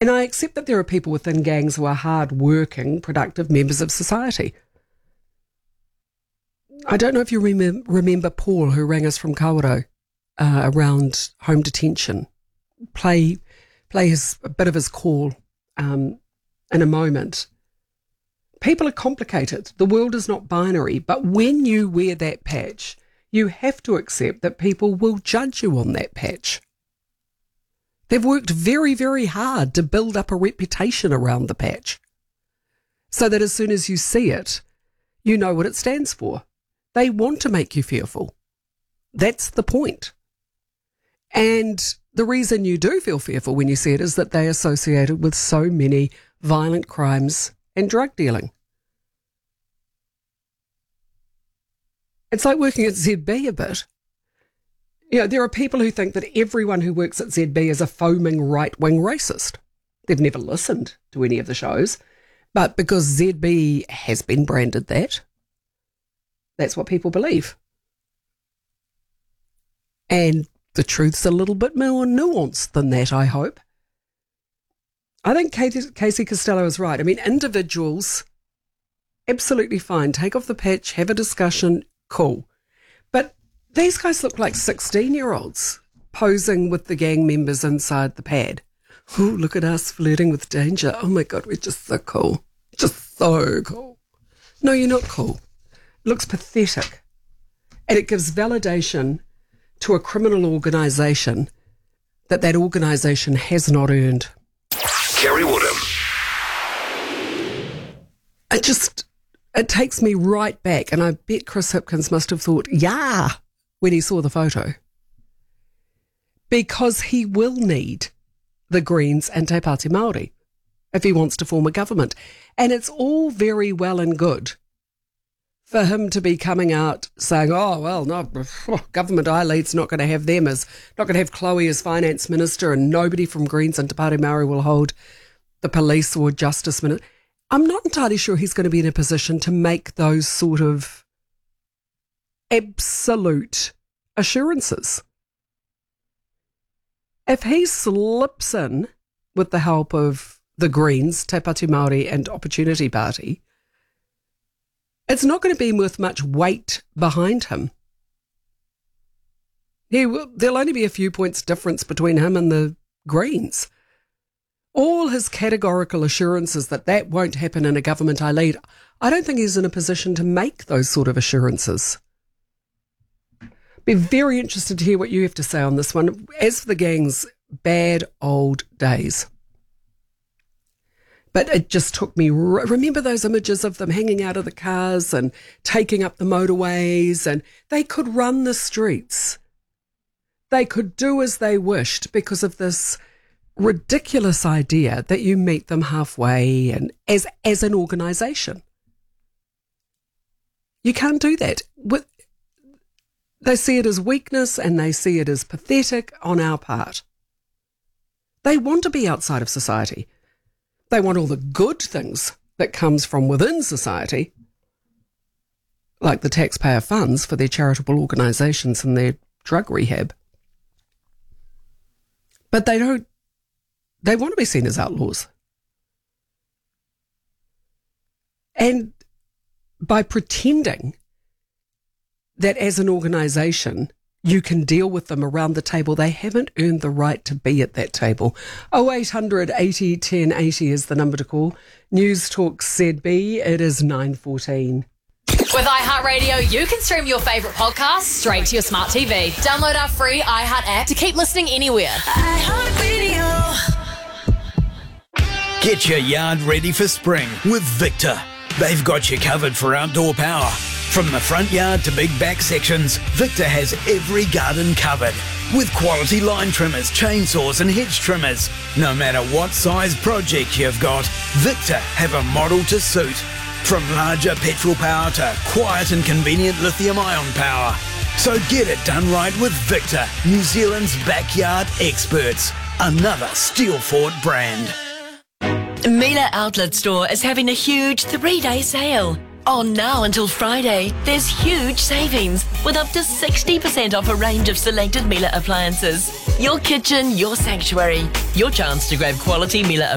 And I accept that there are people within gangs who are hard-working, productive members of society. I don't know if you remember Paul, who rang us from Kawerau around home detention. Play a bit of his call in a moment. People are complicated. The world is not binary. But when you wear that patch, you have to accept that people will judge you on that patch. They've worked very, very hard to build up a reputation around the patch so that as soon as you see it, you know what it stands for. They want to make you fearful. That's the point. And the reason you do feel fearful when you see it is that they are associated with so many violent crimes and drug dealing. It's like working at ZB a bit. You know, there are people who think that everyone who works at ZB is a foaming right-wing racist. They've never listened to any of the shows, but because ZB has been branded that, that's what people believe. And the truth's a little bit more nuanced than that, I hope. I think Casey Costello is right. I mean, individuals, absolutely fine. Take off the patch, have a discussion, cool. But these guys look like 16-year-olds posing with the gang members inside the pad. Oh, look at us flirting with danger. Oh my God, we're just so cool. Just so cool. No, you're not cool. It looks pathetic. And it gives validation to a criminal organisation that organisation has not earned. Kerry Woodham. It takes me right back, and I bet Chris Hipkins must have thought, yeah, when he saw the photo. Because he will need the Greens and Te Pāti Māori if he wants to form a government. And it's all very well and good for him to be coming out saying, oh, well, no, government I lead's not going to have them as, not going to have Chloe as finance minister, and nobody from Greens and Te Pāti Māori will hold the police or justice minister. I'm not entirely sure he's going to be in a position to make those sort of absolute assurances. If he slips in with the help of the Greens, Te Pāti Māori and Opportunity Party, it's not going to be with much weight behind him. There'll only be a few points difference between him and the Greens. All his categorical assurances that that won't happen in a government I lead, I don't think he's in a position to make those sort of assurances. Be very interested to hear what you have to say on this one. As for the gang's bad old days. But it just took me, remember those images of them hanging out of the cars and taking up the motorways, and they could run the streets. They could do as they wished because of this ridiculous idea that you meet them halfway and as an organisation. You can't do that. They see it as weakness and they see it as pathetic on our part. They want to be outside of society. They want all the good things that comes from within society, like the taxpayer funds for their charitable organisations and their drug rehab. But they want to be seen as outlaws. And by pretending that as an organisation you can deal with them around the table, they haven't earned the right to be at that table. 0800 80 10 80 is the number to call. News Talk ZB, it is 9:14. With iHeartRadio, you can stream your favourite podcasts straight to your smart TV. Download our free iHeart app to keep listening anywhere. iHeartRadio. Get your yard ready for spring with Victor. They've got you covered for outdoor power. From the front yard to big back sections, Victor has every garden covered. With quality line trimmers, chainsaws and hedge trimmers. No matter what size project you've got, Victor have a model to suit. From larger petrol power to quiet and convenient lithium-ion power. So get it done right with Victor, New Zealand's backyard experts. Another Steelfort brand. Miele Outlet Store is having a huge 3-day sale. On now until Friday, there's huge savings with up to 60% off a range of selected Miele appliances. Your kitchen, your sanctuary. Your chance to grab quality Miele